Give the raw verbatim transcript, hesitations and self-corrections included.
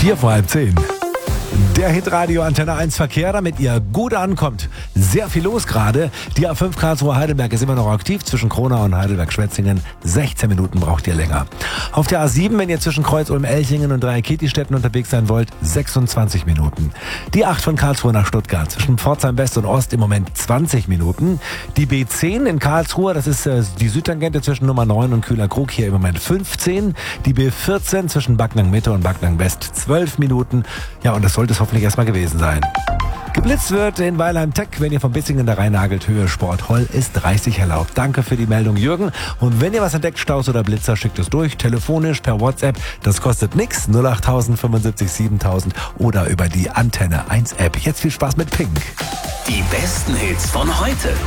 Vier vor halb zehn. Der Hitradio Antenne eins Verkehr, damit ihr gut ankommt. Sehr viel los gerade. Die A fünf Karlsruhe Heidelberg ist immer noch aktiv zwischen Kronau und Heidelberg-Schwetzingen. sechzehn Minuten braucht ihr länger. Auf der A sieben, wenn ihr zwischen Kreuz-Ulm-Elchingen und Dreiekiti-Städten unterwegs sein wollt, sechsundzwanzig Minuten. Die acht von Karlsruhe nach Stuttgart zwischen Pforzheim West und Ost im Moment zwanzig Minuten. Die B zehn in Karlsruhe, das ist äh, die Südtangente zwischen Nummer neun und Kühler-Krug, hier im Moment fünfzehn. Die B vierzehn zwischen Backnang Mitte und Backnang West zwölf Minuten. Ja, und das sollte es hoffentlich erstmal gewesen sein. Geblitzt wird in Weilheim-Tech, wenn ihr von Bissingen da rein nagelt, Höhe Sport Holl ist dreißig erlaubt. Danke für die Meldung, Jürgen. Und wenn ihr was entdeckt, Staus oder Blitzer, schickt es durch, telefonisch, per WhatsApp. Das kostet nix, null acht null null fünfundsiebzig siebentausend oder über die Antenne eins App. Jetzt viel Spaß mit Pink. Die besten Hits von heute.